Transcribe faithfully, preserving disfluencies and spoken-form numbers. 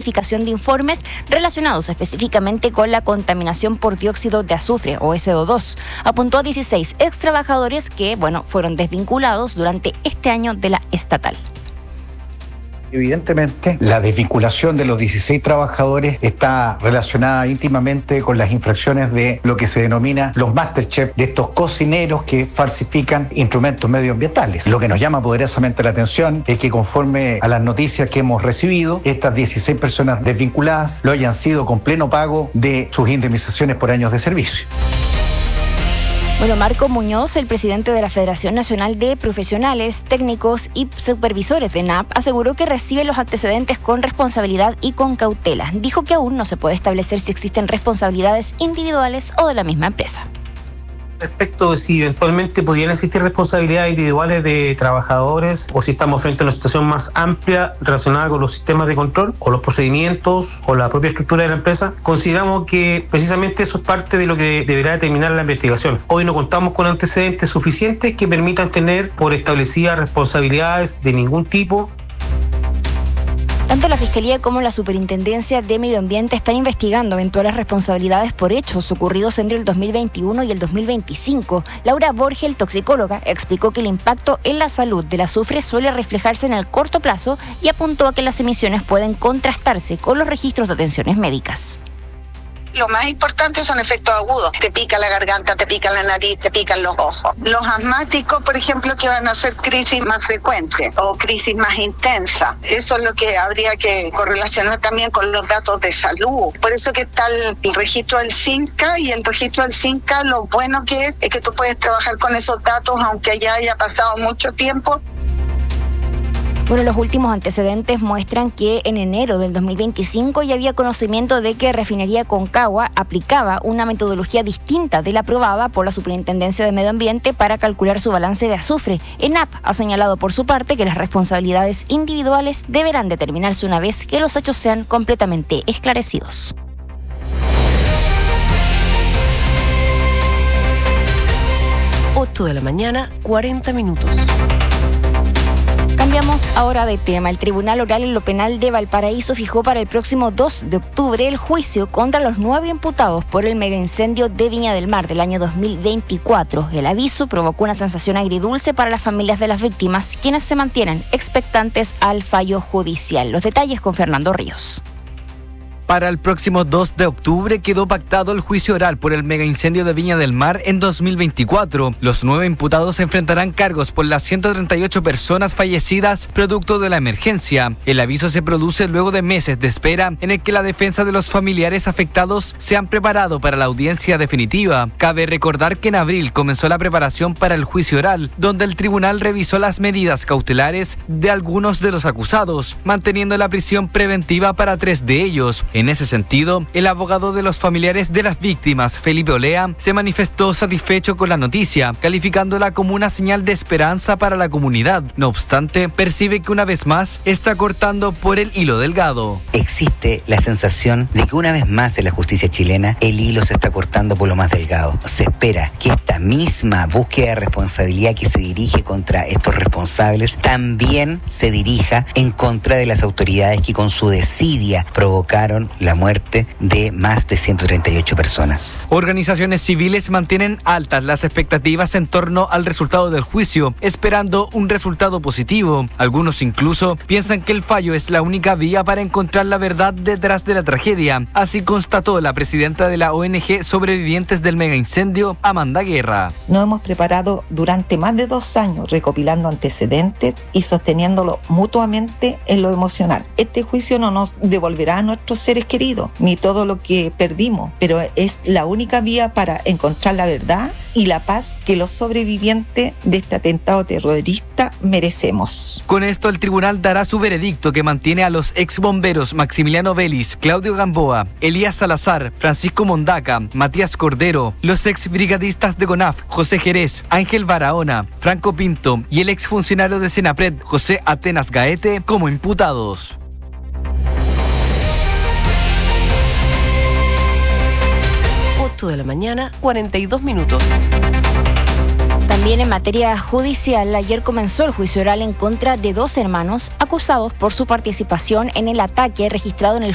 verificación de informes relacionados específicamente con la contaminación por dióxido de azufre o ese o dos. Apuntó a dieciséis ex trabajadores que, bueno, fueron desvinculados durante este año de la estatal. Evidentemente, la desvinculación de los dieciséis trabajadores está relacionada íntimamente con las infracciones de lo que se denomina los Masterchef, de estos cocineros que falsifican instrumentos medioambientales. Lo que nos llama poderosamente la atención es que, conforme a las noticias que hemos recibido, estas dieciséis personas desvinculadas lo hayan sido con pleno pago de sus indemnizaciones por años de servicio. Bueno, Marco Muñoz, el presidente de la Federación Nacional de Profesionales, Técnicos y Supervisores de N A P, aseguró que recibe los antecedentes con responsabilidad y con cautela. Dijo que aún no se puede establecer si existen responsabilidades individuales o de la misma empresa. Respecto de si eventualmente pudieran existir responsabilidades individuales de trabajadores o si estamos frente a una situación más amplia relacionada con los sistemas de control o los procedimientos o la propia estructura de la empresa, consideramos que precisamente eso es parte de lo que deberá determinar la investigación. Hoy no contamos con antecedentes suficientes que permitan tener por establecidas responsabilidades de ningún tipo. Tanto la Fiscalía como la Superintendencia de Medio Ambiente están investigando eventuales responsabilidades por hechos ocurridos entre el dos mil veintiuno y el dos mil veinticinco. Laura Borgel, toxicóloga, explicó que el impacto en la salud del azufre suele reflejarse en el corto plazo y apuntó a que las emisiones pueden contrastarse con los registros de atenciones médicas. Lo más importante son efectos agudos. Te pica la garganta, te pica la nariz, te pican los ojos. Los asmáticos, por ejemplo, que van a ser crisis más frecuentes o crisis más intensas. Eso es lo que habría que correlacionar también con los datos de salud. Por eso que está el, el registro del CINCA, y el registro del CINCA lo bueno que es es que tú puedes trabajar con esos datos aunque ya haya pasado mucho tiempo. Bueno, los últimos antecedentes muestran que en enero del dos mil veinticinco ya había conocimiento de que Refinería Concagua aplicaba una metodología distinta de la aprobada por la Superintendencia de Medio Ambiente para calcular su balance de azufre. ENAP ha señalado por su parte que las responsabilidades individuales deberán determinarse una vez que los hechos sean completamente esclarecidos. ocho de la mañana, cuarenta minutos. Cambiamos ahora de tema. El Tribunal Oral en lo Penal de Valparaíso fijó para el próximo dos de octubre el juicio contra los nueve imputados por el megaincendio de Viña del Mar del año dos mil veinticuatro. El aviso provocó una sensación agridulce para las familias de las víctimas, quienes se mantienen expectantes al fallo judicial. Los detalles con Fernando Ríos. Para el próximo dos de octubre quedó pactado el juicio oral por el megaincendio de Viña del Mar en dos mil veinticuatro. Los nueve imputados enfrentarán cargos por las ciento treinta y ocho personas fallecidas producto de la emergencia. El aviso se produce luego de meses de espera en el que la defensa de los familiares afectados se han preparado para la audiencia definitiva. Cabe recordar que en abril comenzó la preparación para el juicio oral, donde el tribunal revisó las medidas cautelares de algunos de los acusados, manteniendo la prisión preventiva para tres de ellos. En ese sentido, el abogado de los familiares de las víctimas, Felipe Olea, se manifestó satisfecho con la noticia, calificándola como una señal de esperanza para la comunidad. No obstante, percibe que una vez más está cortando por el hilo delgado. Existe la sensación de que una vez más en la justicia chilena el hilo se está cortando por lo más delgado. Se espera que esta misma búsqueda de responsabilidad que se dirige contra estos responsables también se dirija en contra de las autoridades que con su desidia provocaron la muerte de más de ciento treinta y ocho personas. Organizaciones civiles mantienen altas las expectativas en torno al resultado del juicio, esperando un resultado positivo. Algunos incluso piensan que el fallo es la única vía para encontrar la verdad detrás de la tragedia. Así constató la presidenta de la O N G Sobrevivientes del Megaincendio, Amanda Guerra. Nos hemos preparado durante más de dos años recopilando antecedentes y sosteniéndolo mutuamente en lo emocional. Este juicio no nos devolverá a nuestros seres queridos, ni todo lo que perdimos, pero es la única vía para encontrar la verdad y la paz que los sobrevivientes de este atentado terrorista merecemos. Con esto el tribunal dará su veredicto, que mantiene a los ex bomberos Maximiliano Vélez, Claudio Gamboa, Elías Salazar, Francisco Mondaca, Matías Cordero, los ex brigadistas de CONAF, José Jerez, Ángel Barahona, Franco Pinto y el ex funcionario de Senapred, José Atenas Gaete, como imputados. ocho de la mañana, cuarenta y dos minutos. También en materia judicial, ayer comenzó el juicio oral en contra de dos hermanos acusados por su participación en el ataque registrado en el